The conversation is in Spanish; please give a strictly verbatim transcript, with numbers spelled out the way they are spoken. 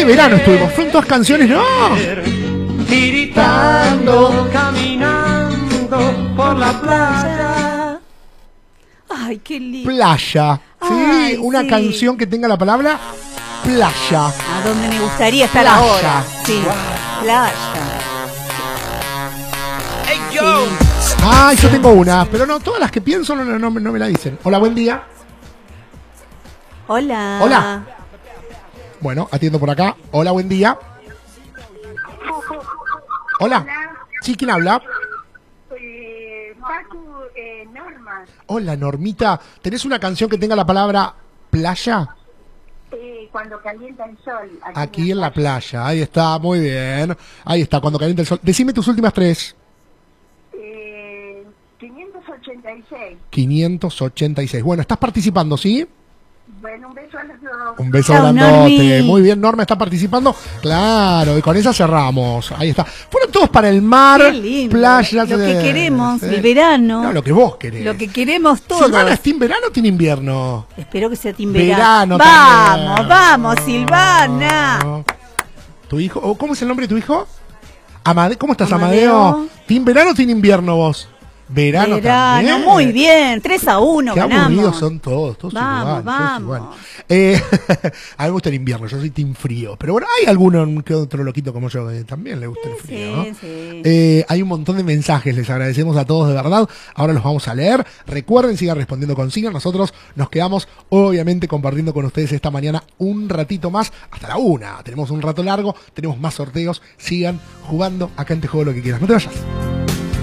verano estuvimos. Fueron todas canciones, ¿no? Tiritando, caminando por la playa. Ay, qué lindo. Playa. ¿Sí? Ay, Una sí. canción que tenga la palabra playa. A donde me gustaría estar Playa. ahora. Sí, playa. Hey, yo. Ah, yo tengo una, pero no, todas las que pienso no, no, no, no me la dicen. Hola, buen día. Hola. Hola. Bueno, atiendo por acá. Hola, buen día. Hola. ¿Sí, quién habla? Eh, Pacu, eh, Norma, Hola, Normita. ¿Tenés una canción que tenga la palabra playa? eh, cuando calienta el sol. Aquí en la playa. Ahí está, muy bien. Ahí está, cuando calienta el sol. Decime tus últimas tres. Eh, quinientos ochenta y seis. quinientos ochenta y seis. Bueno, estás participando, ¿sí? Bueno, un beso a los dos. Un beso Chau, grandote. Normi. Muy bien, Norma está participando. Claro, y con esa cerramos. Ahí está. Fueron todos para el mar, Qué lindo. playa. Lo que queremos, sí. el verano. No, lo que vos querés. Lo que queremos todos. Silvana, ¿es team verano o team invierno? Espero que sea team Verano verano. también. Vamos, vamos, Silvana. No. ¿Tu hijo? oh, ¿Cómo es el nombre de tu hijo? Amade ¿Cómo estás, Amadeo. Amadeo? ¿Team verano o team invierno vos? Verano, Verano, también. muy bien. tres a uno Qué ganamos. aburridos son todos, todos Vamos, igual, todos vamos. igual. Eh, a mí me gusta el invierno, yo soy team frío. Pero bueno, hay alguno que otro loquito como yo que también le gusta el Sí, frío, ¿no? sí. Eh, hay un montón de mensajes, les agradecemos a todos de verdad. Ahora los vamos a leer. Recuerden, sigan respondiendo con sigan. Nosotros nos quedamos, obviamente, compartiendo con ustedes esta mañana un ratito más, hasta la una. Tenemos un rato largo, tenemos más sorteos. Sigan jugando acá en Te Juego Lo Que Quieras. No te vayas.